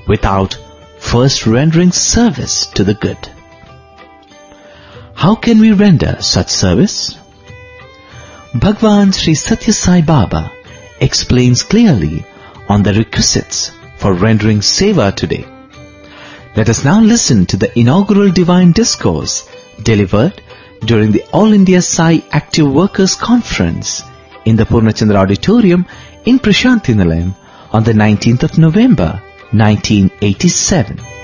without first rendering service to the good. How can we render such service? Bhagwan Sri Satya Sai Baba explains clearly on the requisites for rendering seva today. Let us now listen to the inaugural divine discourse delivered during the All India Sai Active Workers Conference in the Purnachandra Auditorium in Prashanthi Nilayam on the 19th of November, 1987.